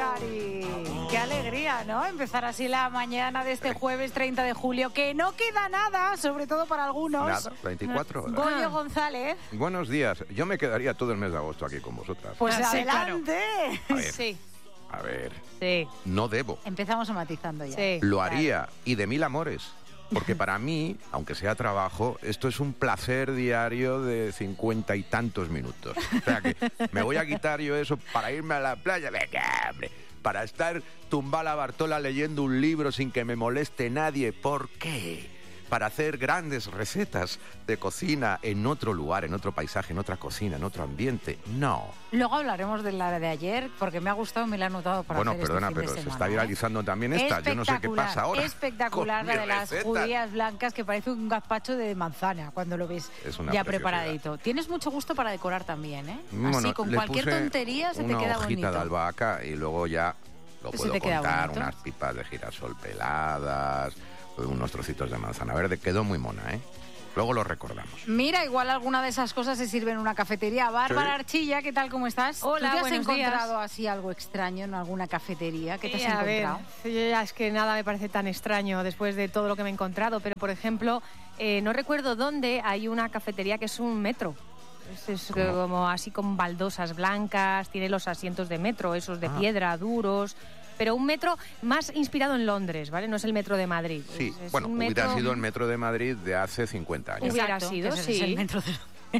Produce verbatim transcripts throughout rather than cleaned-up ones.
Ari. Qué alegría, ¿no? Empezar así la mañana de este jueves treinta de julio, que no queda nada, sobre todo para algunos. Nada, veinticuatro horas. Goyo González. Buenos días. Yo me quedaría todo el mes de agosto aquí con vosotras. Pues Ah, sí, adelante. A ver, Sí. a ver, Sí, no debo. Empezamos matizando ya. sí. Lo haría, y de mil amores. Porque para mí, aunque sea trabajo, esto es un placer diario de cincuenta y tantos minutos. O sea que me voy a quitar yo eso para irme a la playa. Venga, hombre, para estar tumbada la Bartola leyendo un libro sin que me moleste nadie. ¿Por qué? Para hacer grandes recetas de cocina en otro lugar, en otro paisaje, en otra cocina, en otro ambiente. No. Luego hablaremos de la de ayer, porque me ha gustado, me la he anotado para Bueno, hacer perdona, este fin pero de se semana, está viralizando ¿eh? también esta. Yo no sé qué pasa ahora. Espectacular, con la de mis las recetas. judías blancas, que parece un gazpacho de manzana cuando lo ves Es una ya preciosidad. preparadito. Tienes mucho gusto para decorar también, ¿eh? Bueno, así, con le cualquier puse tontería se te una queda hojita bonito. de albahaca y luego ya lo Se puedo te queda contar, bonito. unas pipas de girasol peladas, unos trocitos de manzana verde. Quedó muy mona, ¿eh? Luego lo recordamos. Mira, igual alguna de esas cosas se sirve en una cafetería. Bárbara Sí. Archilla, ¿qué tal? ¿Cómo estás? Hola, ¿Tú te has buenos encontrado días. así algo extraño en alguna cafetería? ¿Qué te has Eh, a ver, encontrado? yo ya es que nada me parece tan extraño después de todo lo que me he encontrado, pero por ejemplo, eh, no recuerdo dónde hay una cafetería que es un metro. Es, es ¿Cómo? como así con baldosas blancas, tiene los asientos de metro, esos de Ah. piedra, duros, pero un metro más inspirado en Londres, ¿vale? No es el metro de Madrid. Sí, Es- es bueno, un hubiera metro- sido el metro de Madrid de hace cincuenta años. Hubiera Exacto, sido, que ese es sí. el metro de...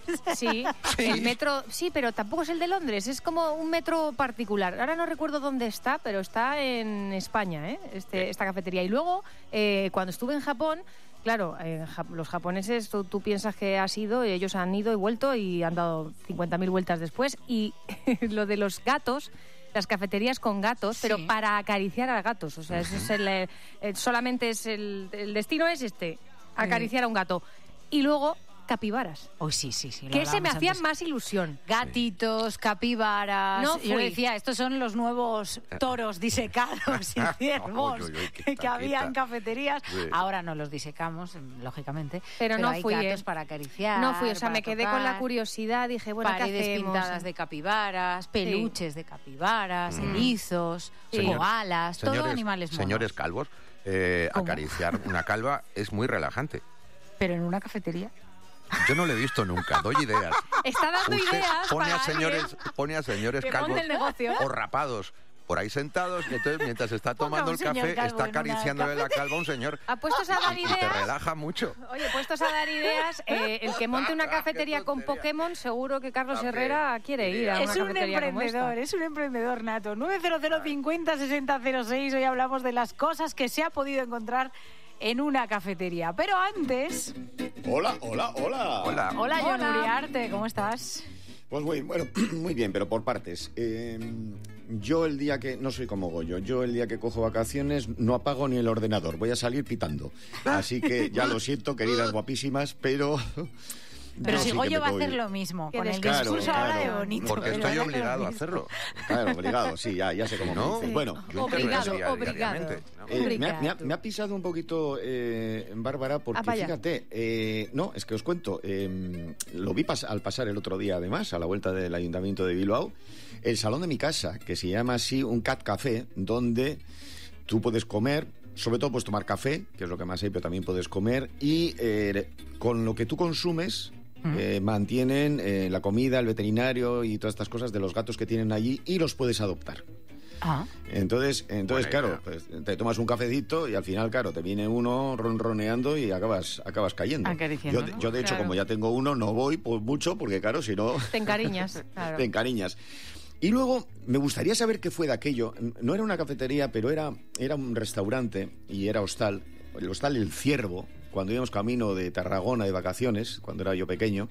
Sí, Sí. el metro, sí, pero tampoco es el de Londres, es como un metro particular. Ahora no recuerdo dónde está, pero está en España, ¿eh? este, esta cafetería. Y luego, eh, cuando estuve en Japón, claro, eh, ja- los japoneses, tú, tú piensas que has ido, y ellos han ido y vuelto y han dado cincuenta mil vueltas después. Y lo de los gatos, las cafeterías con gatos, Sí. pero para acariciar a gatos. O sea, eso es el, eh, eh, solamente es el, el destino es este, acariciar a un gato. Y luego, capibaras. Oh, sí, sí, sí. lo Que se me hablábamos hacía antes. más ilusión. Gatitos, capibaras. No Yo fui. decía, estos son los nuevos toros disecados y ciervos Uy, uy, uy, que, quita, había en quita. cafeterías. Sí. Ahora no los disecamos, lógicamente. Pero no hay fui, gatos ¿eh? para acariciar. No fui, o sea, para me quedé con la tocar, curiosidad, dije, bueno, ¿qué paredes hacemos? pintadas de capibaras, peluches de capibaras, erizos, Señor- koalas, todo Señores, animales monos. señores calvos, eh, ¿Cómo? acariciar una calva es muy relajante. Pero en una cafetería. Yo no lo he visto nunca, doy ideas. Está dando Usted ideas pone para a señores, alguien pone a señores que calvos monte el negocio. o rapados por ahí sentados y entonces mientras está Ponga tomando un el señor café calvo está en una acariciándole la calva a un señor Apuestos a dar y, y te ideas. relaja mucho. Oye, puestos a dar ideas, eh, el que monte una Qué cafetería con tontería. Pokémon, seguro que Carlos Café. Herrera quiere ir a una Es un cafetería como emprendedor, esta. es un emprendedor nato. nueve cero cero cincuenta sesenta cero seis. Hoy hablamos de las cosas que se ha podido encontrar en una cafetería. Pero antes... Hola, hola, hola. Hola. Hola, John Hola. Uriarte, ¿cómo estás? Pues muy, bueno, muy bien, pero por partes. Eh, yo el día que, no soy como Goyo, yo el día que cojo vacaciones no apago ni el ordenador, voy a salir pitando. Así que ya lo siento, queridas guapísimas, pero... Pero yo si sí que Goyo me va a puedo hacer ir. lo mismo, Qué con el descanso. discurso Claro, ahora de claro. bonito. Porque pero estoy ahora que lo obligado a mismo. hacerlo. Claro, obligado, sí, ya, ya sé cómo No, me dicen. Bueno, yo Obligado, intervendría obligado. diariamente, ¿no? Eh, me, ha, me ha- me ha pisado un poquito, eh, Bárbara, porque Ah, vaya. fíjate, eh, no, es que os cuento, eh, lo vi pas- al pasar el otro día, además, a la vuelta del Ayuntamiento de Bilbao, el salón de mi casa, que se llama así un Cat Café, donde tú puedes comer, sobre todo puedes tomar café, que es lo que más hay, pero también puedes comer, y eh, con lo que tú consumes... eh, mantienen eh, la comida, el veterinario y todas estas cosas de los gatos que tienen allí y los puedes adoptar. Ah, Entonces, entonces Buena claro, idea. pues, te tomas un cafecito y al final, claro, te viene uno ronroneando y acabas, acabas cayendo. Acariciando, Yo, ¿no? yo, de hecho, Claro. como ya tengo uno, no voy por mucho porque, claro, si no, Te encariñas, claro. te encariñas. Y luego, me gustaría saber qué fue de aquello. No era una cafetería, pero era, era un restaurante y era hostal. El hostal El Ciervo, cuando íbamos camino de Tarragona de vacaciones, cuando era yo pequeño.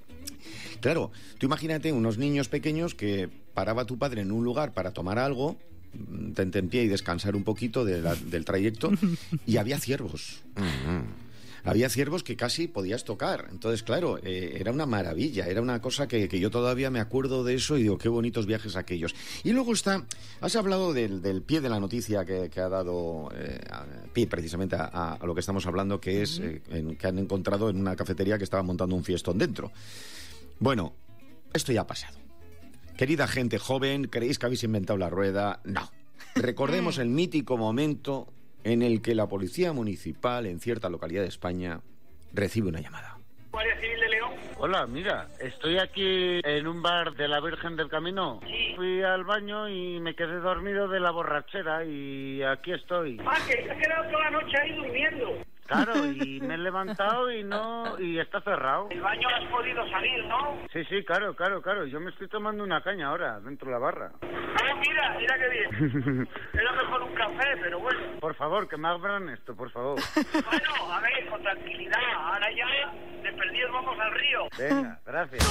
Claro, tú imagínate unos niños pequeños que paraba tu padre en un lugar para tomar algo, tente en pie y descansar un poquito de la- del trayecto, y había ciervos. Había ciervos que casi podías tocar. Entonces, claro, eh, era una maravilla, era una cosa que, que yo todavía me acuerdo de eso y digo, qué bonitos viajes aquellos. Y luego está, has hablado del, del pie de la noticia que, que ha dado eh, a- pie precisamente a, a- a lo que estamos hablando, que es eh, en- que han encontrado en una cafetería que estaba montando un fiestón dentro. Bueno, esto ya ha pasado. Querida gente joven, ¿creéis que habéis inventado la rueda? No. Recordemos el mítico momento en el que la policía municipal en cierta localidad de España recibe una llamada. Guardia Civil de León. Hola, mira, estoy aquí en un bar de la Virgen del Camino. Sí. Fui al baño y me quedé dormido de la borrachera y aquí estoy. Ah, que te has quedado toda la noche ahí durmiendo. Claro, y me he levantado y no y está cerrado. El baño has podido salir, ¿no? Sí, sí, claro, claro, claro. Yo me estoy tomando una caña ahora dentro de la barra. Ah, mira, mira qué bien. Era mejor un café, pero bueno. Por favor, que me abran esto, por favor. Bueno, a ver, con tranquilidad. Ahora ya, de perdidos vamos al río. Venga, gracias.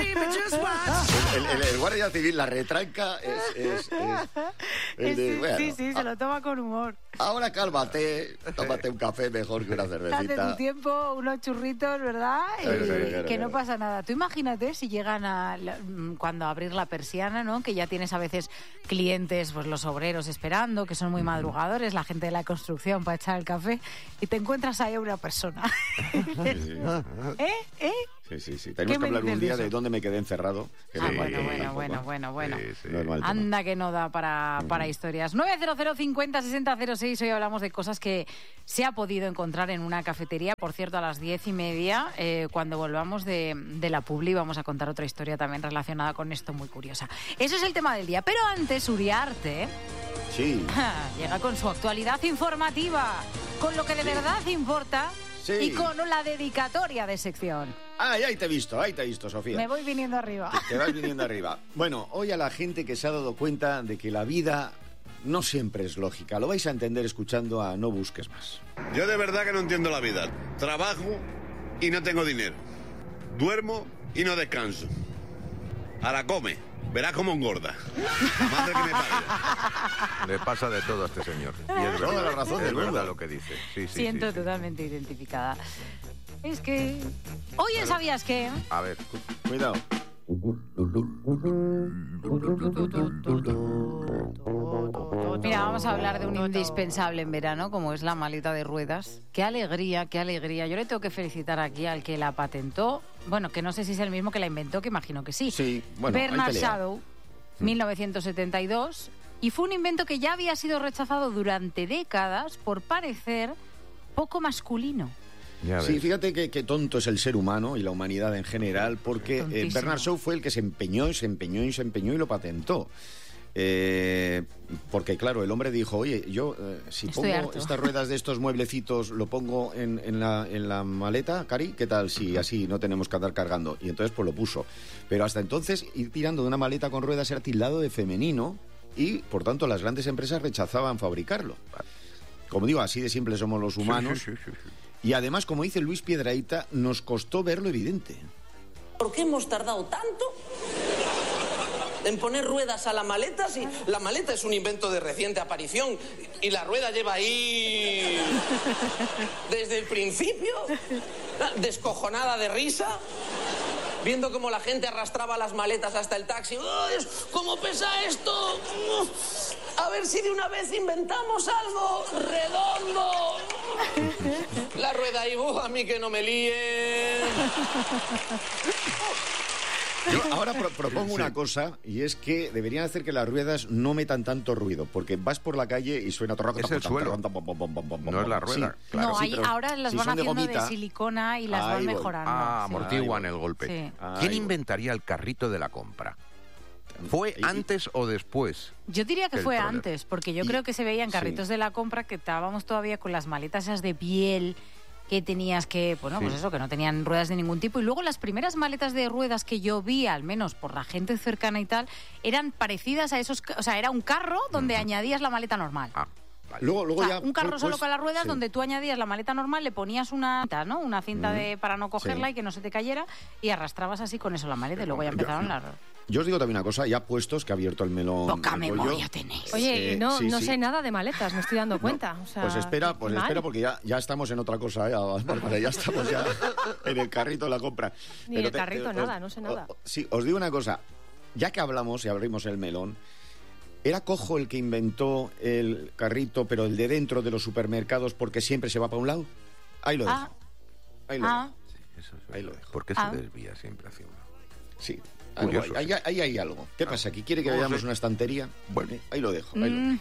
El, el- el guardia civil, la retranca es... es- es el de, Sí, bueno, sí, sí, se lo toma con humor. ahora cálmate, tómate un café mejor que una Date tu cervecita. tiempo, unos churritos, ¿verdad? Claro, Y claro, claro, que no claro. pasa nada. Tú imagínate si llegan a la- mm, cuando a abrir la persiana, ¿no? Que ya tienes a veces clientes, pues los obreros esperando, que son muy madrugadores, la gente de la construcción para echar el café, y te encuentras ahí a una persona. ¿Eh? ¿Eh? Sí, sí, sí. Tenemos ¿Qué que me hablar un dices de día eso? de dónde me quedé encerrado. que Ah, no es mal bueno, tema bueno, tampoco. bueno, bueno, bueno. Sí, sí. No es mal tema. Anda que no da para, para historias. nueve cero cero cincuenta sesenta cero seis. Hoy hablamos de cosas que se ha podido encontrar en una cafetería. Por cierto, a las diez y media, eh, cuando volvamos de, de la publi, vamos a contar otra historia también relacionada con esto, muy curiosa. Eso es el tema del día. Pero antes, Uriarte Sí. llega con su actualidad informativa, con lo que de verdad importa Sí. y con la dedicatoria de sección. Ay, ahí te he visto, ahí te he visto, Sofía. Me voy viniendo arriba. Te vas viniendo arriba. Bueno, hoy a la gente que se ha dado cuenta de que la vida no siempre es lógica. Lo vais a entender escuchando a No Busques Más. Yo de verdad que no entiendo la vida. Trabajo y no tengo dinero. Duermo y no descanso. Ahora come. Verás cómo engorda. La madre que me parió. Le pasa de todo a este señor. Y es Toda verdad, la razón es del verdad mundo. lo que dice. Sí, sí, Siento sí, sí. totalmente identificada. Es que... Oye, ¿sabías qué? A ver, Cuidado. Mira, vamos a hablar de un indispensable en verano, como es la maleta de ruedas. Qué alegría, qué alegría. Yo le tengo que felicitar aquí al que la patentó. Bueno, que no sé si es el mismo que la inventó, que imagino que sí. Sí, bueno, hay Bernard pelea. Shadow, mil novecientos setenta y dos. Y fue un invento que ya había sido rechazado durante décadas por parecer poco masculino. ya ves. Sí, fíjate que, que tonto es el ser humano y la humanidad en general, porque eh, Tontísimo. Bernard Shaw fue el que se empeñó y se empeñó y se empeñó y lo patentó. Eh, porque claro, el hombre dijo, oye, yo eh, si Estoy pongo harto. estas ruedas de estos mueblecitos, lo pongo en, en la, en la maleta, Cari, ¿qué tal si así no tenemos que andar cargando? Y entonces pues lo puso. Pero hasta entonces ir tirando de una maleta con ruedas era tildado de femenino y por tanto las grandes empresas rechazaban fabricarlo. Como digo, así de simple somos los humanos. Sí, sí, sí, sí. Y además, como dice Luis Piedrahita, nos costó ver lo evidente. ¿Por qué hemos tardado tanto en poner ruedas a la maleta si la maleta es un invento de reciente aparición y la rueda lleva ahí desde el principio, descojonada de risa, viendo cómo la gente arrastraba las maletas hasta el taxi? ¡Ay, cómo pesa esto! A ver si de una vez inventamos algo redondo. La rueda ahí, ¡uh, a mí que no me líen! Yo ahora pro- propongo una cosa, y es que deberían hacer que las ruedas no metan tanto ruido, porque vas por la calle y suena... Es el suelo. No es la rueda. Sí, Claro. no, sí, hay- pero ahora las si van son de haciendo de, gomita, silicona y las ahí van voy. mejorando. Ah, sí. amortiguan Ahí el golpe. Sí. Ahí ¿Quién voy. inventaría el carrito de la compra? ¿Fue Y- antes o después? Yo diría que El fue troller. antes, porque yo Y- creo que se veían sí. carritos de la compra que estábamos todavía con las maletas esas de piel que tenías que, bueno, pues Sí. eso, que no tenían ruedas de ningún tipo. Y luego las primeras maletas de ruedas que yo vi, al menos por la gente cercana y tal, eran parecidas a esos, ca- o sea, era un carro donde añadías la maleta normal. Ah, vale. Luego, luego O sea, ya, un carro pues, solo con las ruedas sí. donde tú añadías la maleta normal, le ponías una cinta, ¿no? Una cinta Mm. de para no cogerla Sí. y que no se te cayera y arrastrabas así con eso la maleta y luego ya empezaron las... Yo os digo también una cosa, ya puestos que ha abierto el melón... Poca el bollo. memoria tenéis. Oye, Sí, no, sí, no sí. sé nada de maletas, me estoy dando cuenta. O sea, Pues espera, qué pues mal. espera, porque ya, ya estamos en otra cosa, ¿eh? Bárbara, ya estamos ya en el carrito de la compra. Ni Pero el carrito, nada, no sé nada. o- sí, os digo una cosa, ya que hablamos y abrimos el melón, ¿era cojo el que inventó el carrito, pero el de dentro de los supermercados porque siempre se va para un lado? Ahí lo dejo. Ah, Ahí lo ah, dejo. Eso es Ahí lo verdad. dejo. ¿Por qué Ah. se desvía siempre hacia un lado? Sí. Algo Curioso, hay, sí. ahí, ahí hay algo. ¿Qué pasa? ¿Que quiere que No veamos sé. una estantería? Bueno. Eh, ahí lo dejo. Ahí lo mm, dejo.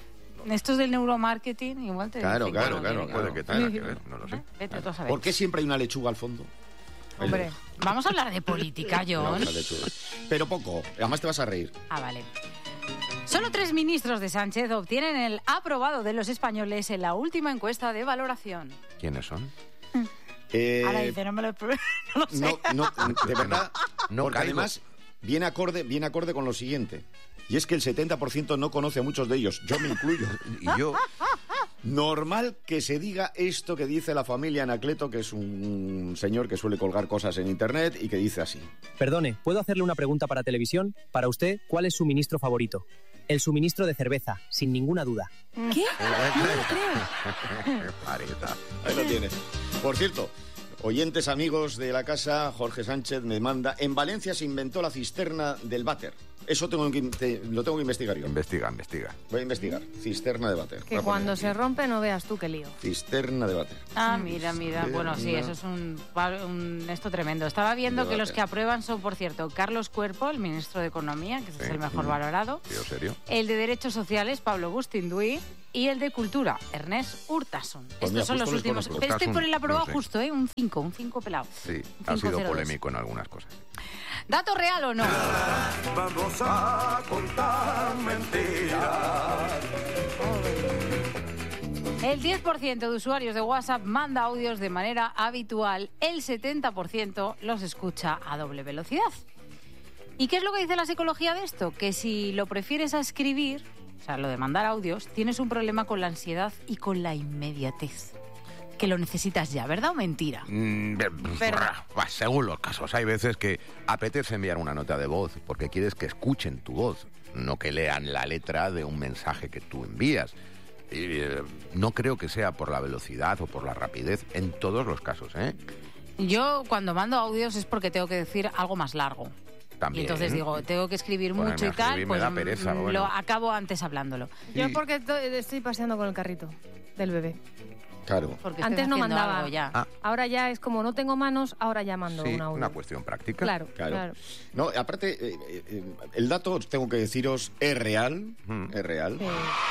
Estos del neuromarketing igual te Claro, dicen claro, que no claro, tiene claro. Puede que tenga que ver, no lo sé. Vete tú a saber. ¿Por qué siempre hay una lechuga al fondo? Hombre. Vamos a hablar de política, John. Una lechuga. Pero poco, además te vas a reír. Ah, vale. Solo tres ministros de Sánchez obtienen el aprobado de los españoles en la última encuesta de valoración. ¿Quiénes son? Eh, Ahora dice, no me lo, no lo sé. no, no, de verdad, No porque caigo. además viene acorde, viene acorde con lo siguiente. Y es que el setenta por ciento no conoce a muchos de ellos, yo me incluyo. Y yo, Normal que se diga esto que dice la familia Anacleto, que es un señor que suele colgar cosas en internet y que dice así. Perdone, ¿puedo hacerle una pregunta para televisión? Para usted, ¿cuál es su ministro favorito? El suministro de cerveza, sin ninguna duda. ¿Qué? Pareta. Ahí lo tiene. Por cierto, oyentes amigos de la casa, Jorge Sánchez me manda, en Valencia se inventó la cisterna del váter. Eso tengo que, te- lo tengo que investigar yo. Investiga, investiga. Voy a investigar. Cisterna de váter. Que Voy a cuando poner se aquí. rompe no veas tú qué lío. Cisterna de váter. Ah, mira, mira. Bueno, sí, eso es un, un esto tremendo. Estaba viendo que los que aprueban son, por cierto, Carlos Cuerpo, el ministro de Economía, que ese es Sí. el mejor valorado, ¿Tío, serio? el de Derechos Sociales, Pablo Bustinduy, y el de Cultura, Ernest Urtasun. Pues mira, Estos son los justo les últimos. conozco. Pero estoy por el Urtasun, aprobado no sé. justo, ¿eh? Un cinco, un cinco pelado. Sí, Un ha cinco sido cero dos. polémico en algunas cosas. ¿Dato real o no? Vamos a contar mentiras. El diez por ciento de usuarios de WhatsApp manda audios de manera habitual, el setenta por ciento los escucha a doble velocidad. ¿Y qué es lo que dice la psicología de esto? Que si lo prefieres a escribir, o sea, lo de mandar audios, tienes un problema con la ansiedad y con la inmediatez. Que lo necesitas ya, ¿verdad o mentira? Mm, be- Verdad. bah, según los casos. Hay veces que apetece enviar una nota de voz porque quieres que escuchen tu voz, no que lean la letra de un mensaje que tú envías. Y, eh, no creo que sea por la velocidad o por la rapidez en todos los casos, ¿eh? Yo cuando mando audios es porque tengo que decir algo más largo. También. Y entonces digo, tengo que escribir Ponerme mucho y a tal, escribir me pues da pereza, mm, bueno. lo acabo antes hablándolo. Yo Sí. porque to- estoy paseando con el carrito del bebé. Claro. Porque Antes estoy no haciendo mandaba. algo ya. Ah. Ahora ya es como no tengo manos, ahora ya mando Sí, un audio. una cuestión práctica. Claro, Claro. claro. No, aparte, eh, eh, eh, el dato, tengo que deciros, es real. Mm. Es real. Sí. Bien.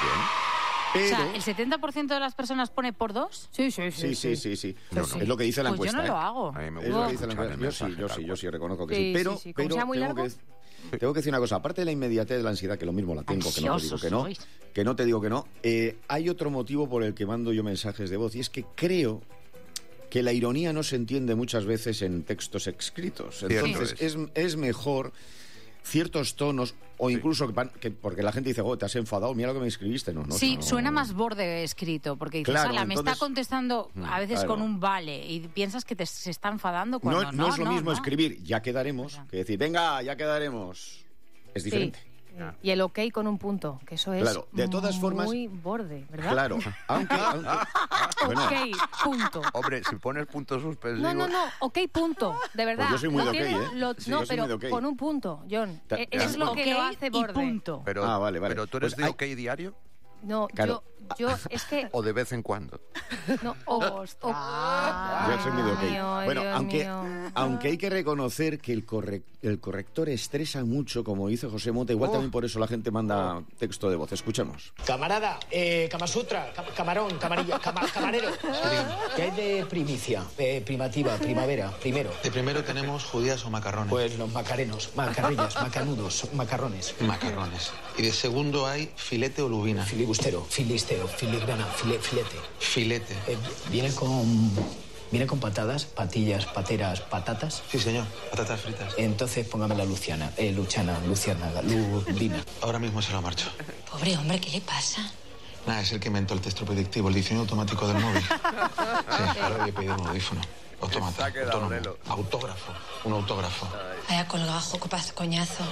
O Pero... sea, ¿el setenta por ciento de las personas pone por dos? Sí, sí, Sí, sí, sí, sí. Yo no. Es lo que dice la Pues encuesta. yo no lo ¿eh? hago. A mí me Es gusta lo que dice la escuchar encuesta. el Yo sí, mensaje yo tal sí, yo cual. sí reconozco que Sí, sí. Pero, sí, sí. Como pero sea muy tengo, largo. que, tengo que decir una cosa. Aparte de la inmediatez de la ansiedad, que lo mismo la tengo, que no te digo Ansiosos que no, sois. que no te digo que no, eh, hay otro motivo por el que mando yo mensajes de voz y es que creo que la ironía no se entiende muchas veces en textos escritos. Cierto Entonces, es. es, es mejor ciertos tonos o Sí. incluso que, van- que- porque la gente dice, oh, te has enfadado, mira lo que me escribiste. No, no, Sí, no. suena más borde escrito, porque dices, Claro, "Ala, me está entonces- contestando a veces claro. con un vale, y piensas que te, se está enfadando cuando No, no. no es lo mismo no. escribir ya quedaremos Verdad. que decir, venga, ya quedaremos. Es diferente. Sí. Y el ok con un punto, que eso es Claro, de todas formas- muy borde, ¿verdad? Claro, aunque... aunque bueno, Ok, punto. Hombre, si pones puntos suspensivos... No, no, no, ok, punto, de verdad. Pues yo soy muy Lo de ok, tiene- ¿eh? lo- Sí, no, yo soy pero muy de ok. con un punto, John. Ta- E- Es lo Ok que lo hace y borde. punto. Pero, Ah, vale, vale. pero tú eres Pues de hay- OK diario No, Claro. yo, yo, es que... o de vez en cuando. No, o, Ostras. o- Yo soy muy de ok. Ay, mío, Bueno, Dios aunque, mío. aunque hay que reconocer que el, correc- el corrector estresa mucho, como dice José Mota, igual Oh. también por eso la gente manda texto de voz. Escuchemos. Camarada, eh, Kamasutra, cam- camarón, camarilla, cama- camarero. ¿Qué hay de primicia? Eh, primativa, primavera, primero. De primero tenemos judías o macarrones. Pues los macarenos, macarrillas, macanudos, macarrones. Macarrones. Y de segundo hay filete o lubina. Filibustero, filistero, filigrana, file- filete. Filete. Eh, ¿Viene con... ¿Viene con patadas, patillas, pateras, patatas? Sí, señor. Patatas fritas. Entonces póngame la Luciana, eh, Luchana, Luciana, Lubina. Ahora mismo se lo marcho. Pobre hombre, ¿qué le pasa? Nada, es el que inventó el texto predictivo, el diseño automático del móvil. Sí, ahora voy a pedir un audífono. Autómata, Se ha quedado autónomo, Lelo. autógrafo, un autógrafo. Vaya colgajo, copazo, coñazo.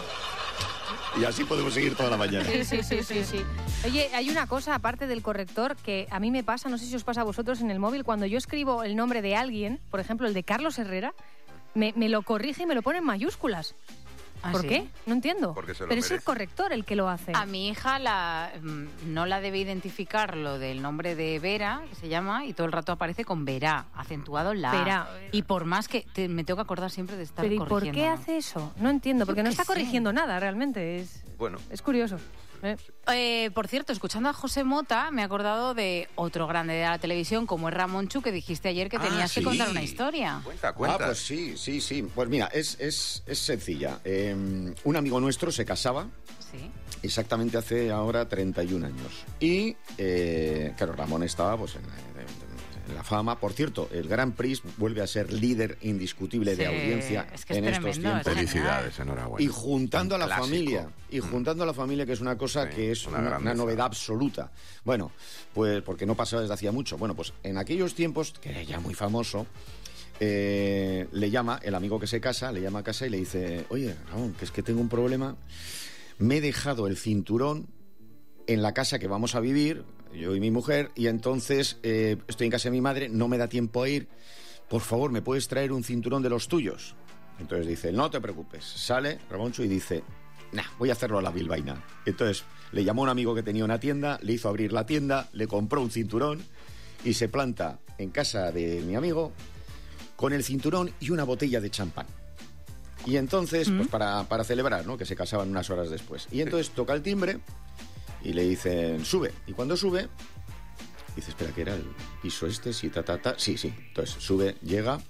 Y así podemos seguir toda la mañana. Sí, sí, sí, sí, sí. Oye, hay una cosa aparte del corrector que a mí me pasa, no sé si os pasa a vosotros en el móvil, cuando yo escribo el nombre de alguien, por ejemplo el de Carlos Herrera, me, me lo corrige y me lo pone en mayúsculas. ¿Ah, ¿Por sí? qué? No entiendo. Porque se lo Pero es el merece. corrector el que lo hace. A mi hija la, mm, no la debe identificar lo del nombre de Vera, que se llama, y todo el rato aparece con Verá, acentuado en la A. Verá. Y por más que te- me tengo que acordar siempre de estar Pero ¿y por corrigiendo. qué ¿no? hace eso? No entiendo, porque Yo no qué está sé. corrigiendo nada realmente. Es... bueno. Es curioso. ¿eh? Eh, por cierto, escuchando a José Mota, me he acordado de otro grande de la televisión, como es Ramón Chu, que dijiste ayer que Ah, tenías sí. que contar una historia. Cuenta, cuenta. Ah, pues sí, sí, sí. Pues mira, es, es, es sencilla. Eh, un amigo nuestro se casaba Sí. exactamente hace ahora treinta y un años. Y, eh, claro, Ramón estaba pues en, en- en la fama. Por cierto, el Grand Prix vuelve a ser líder indiscutible de Sí, audiencia es que es en estos tremendo, tiempos. es Felicidades, enhorabuena. Y juntando a la Un clásico. familia, y juntando a la familia, que es una cosa Sí, que es una una, grandeza. una novedad absoluta. Bueno, pues porque no pasaba desde hacía mucho. Bueno, pues en aquellos tiempos, que era ya muy famoso, eh, le llama, el amigo que se casa, le llama a casa y le dice, oye, Ramón, que es que tengo un problema, me he dejado el cinturón en la casa que vamos a vivir, yo y mi mujer, y entonces eh, estoy en casa de mi madre, no me da tiempo a ir, por favor, ¿me puedes traer un cinturón de los tuyos? Entonces dice, no te preocupes. Sale Ramoncho y dice, nah, voy a hacerlo a la bilbaína. Entonces le llamó a un amigo que tenía una tienda, le hizo abrir la tienda, le compró un cinturón y se planta en casa de mi amigo con el cinturón y una botella de champán. Y entonces, pues para, para celebrar, ¿no? Que se casaban unas horas después. Y entonces toca el timbre y le dicen, sube. Y cuando sube, dice, espera, que era el piso este, sí, ta, ta, ta. Sí, sí. Entonces sube, llega